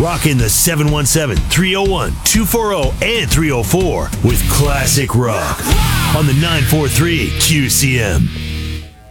Rocking the 717-301-240 and 304 with classic rock on the 943 QCM.